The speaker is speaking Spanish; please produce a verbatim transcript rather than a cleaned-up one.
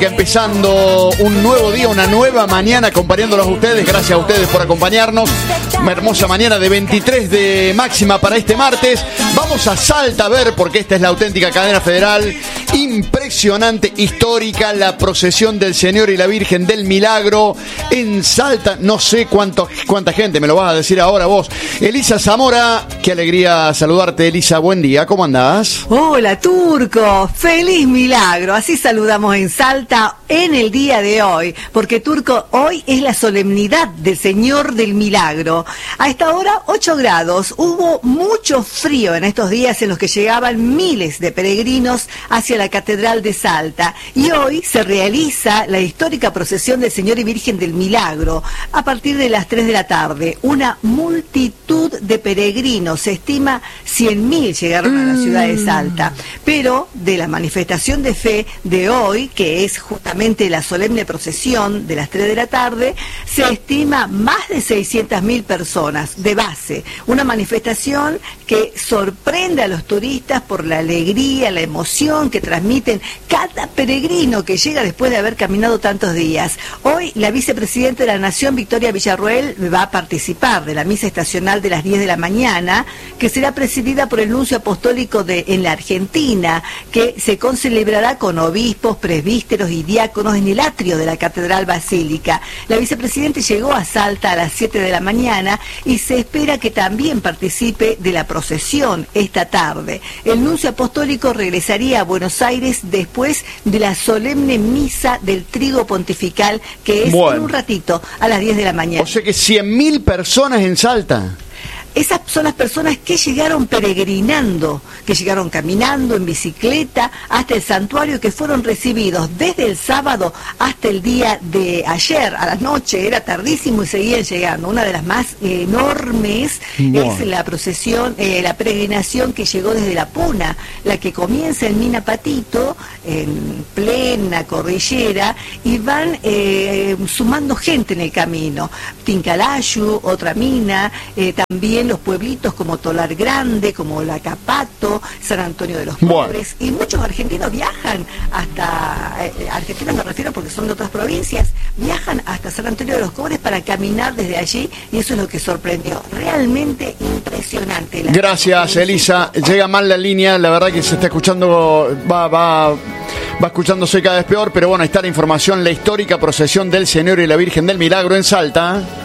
Empezando un nuevo día, una nueva mañana acompañándolos a ustedes. Gracias a ustedes por acompañarnos. Una hermosa mañana de veintitrés de máxima para este martes. Vamos a Salta a ver, porque esta es la auténtica cadena federal. Impresionante, histórica, la procesión del Señor y la Virgen del Milagro en Salta. No sé cuánto, cuánta gente, me lo vas a decir ahora vos. Elisa Zamora, qué alegría saludarte, Elisa. Buen día, ¿cómo andás? Hola, Turco. Feliz milagro. Así saludamos en Salta en el día de hoy, porque Turco, hoy es la solemnidad del Señor del Milagro. A esta hora, ocho grados. Hubo mucho frío en estos días en los que llegaban miles de peregrinos hacia la Catedral de Salta. Y hoy se realiza la histórica procesión del Señor y Virgen del Milagro a partir de las tres de la tarde. Una multitud de peregrinos, se estima cien mil llegaron a la ciudad de Salta. Pero de la manifestación de fe de hoy, que es justamente la solemne procesión de las tres de la tarde, se estima más de seiscientas mil personas de base. Una manifestación que sorprende a los turistas por la alegría, la emoción que transmiten cada peregrino que llega después de haber caminado tantos días. Hoy la vicepresidenta de la Nación, Victoria Villarroel, va a participar de la misa estacional de las diez de la mañana, que será presidida por el nuncio apostólico de en la Argentina, que se concelebrará con obispos, presbíteros y diáconos en el atrio de la Catedral Basílica. La vicepresidenta llegó a Salta a las siete de la mañana y se espera que también participe de la procesión esta tarde. El nuncio apostólico regresaría a Buenos Aires después de la solemne misa del trigo pontifical, que es bueno, en un ratito, a las diez de la mañana. O sea que cien mil personas en Salta. Esas son las personas que llegaron peregrinando, que llegaron caminando, en bicicleta, hasta el santuario, que fueron recibidos desde el sábado hasta el día de ayer, a la noche, era tardísimo y seguían llegando. Una de las más enormes bueno. es la procesión, eh, la peregrinación que llegó desde La Puna, la que comienza en Mina Patito, en plena cordillera, y van eh, sumando gente en el camino. Tincalayu, otra mina, eh, también los pueblitos como Tolar Grande, como La Capato, San Antonio de los Pobres, bueno. y muchos argentinos viajan hasta, eh, argentinos me refiero porque son de otras provincias, viajan hasta San Antonio de los Pobres para caminar desde allí, y eso es lo que sorprendió, realmente impresionante. La Gracias, Elisa. Llega mal la línea, la verdad que se está escuchando, va, va, va escuchándose cada vez peor, pero bueno, ahí está la información, la histórica procesión del Señor y la Virgen del Milagro en Salta.